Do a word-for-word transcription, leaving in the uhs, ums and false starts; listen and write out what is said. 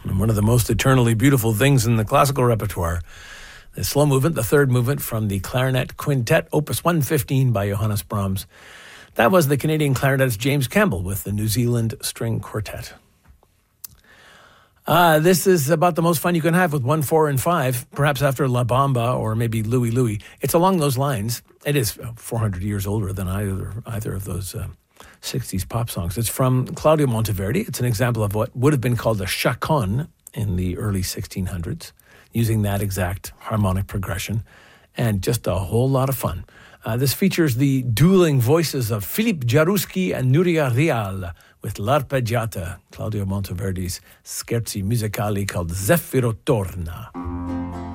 And one of the most eternally beautiful things in the classical repertoire. The slow movement, the third movement from the Clarinet Quintet, Opus one fifteen by Johannes Brahms. That was the Canadian clarinetist James Campbell with the New Zealand String Quartet. Uh, this is about the most fun you can have with one, four, and five, perhaps after La Bamba or maybe Louie Louie. It's along those lines. It is four hundred years older than either either of those uh, sixties pop songs. It's from Claudio Monteverdi. It's an example of what would have been called a chaconne in the early sixteen hundreds, using that exact harmonic progression, and just a whole lot of fun. Uh, this features the dueling voices of Philippe Jaruski and Nuria Rial with L'Arpeggiata, Claudio Monteverdi's scherzi musicali called Zeffiro Torna.